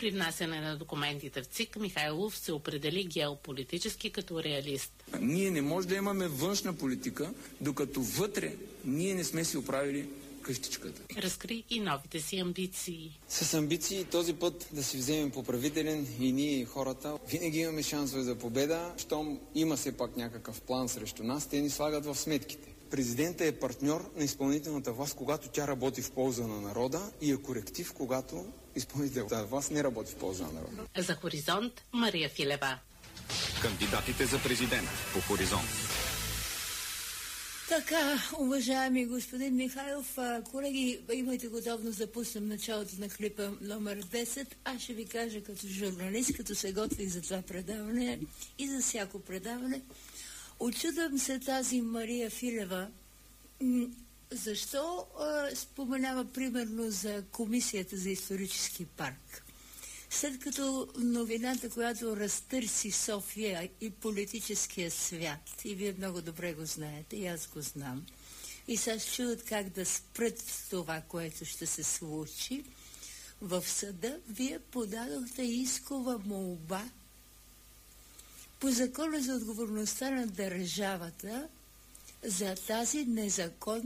При внасяне на документите в ЦИК Михайлов се определи геополитически като реалист. Ние не може да имаме външна политика, докато вътре ние не сме си оправили къщичката. Разкри и новите си амбиции. С амбиции този път да си вземем поправителен и ние и хората. Винаги имаме шансове за победа. Щом има все пак някакъв план срещу нас, те ни слагат в сметките. Президентът е партньор на изпълнителната власт, когато тя работи в полза на народа и е коректив, когато изпълнителната власт не работи в полза на народа. За Хоризонт Мария Филева. Кандидатите за президент по Хоризонт. Така, уважаеми господин Михайлов, колеги, имайте готовност да пуснем началото на клипа номер 10. Аз ще ви кажа като журналист, като се готвих за това предаване и за всяко предаване. Очудвам се тази Мария Филева. Защо споменава примерно за Комисията за исторически парк? След като новината, която разтърси София и политическия свят, и вие много добре го знаете, и аз го знам, и сега чудят как да спрат това, което ще се случи, в съда вие подадохте искова молба по закона за отговорността на държавата за тази незаконна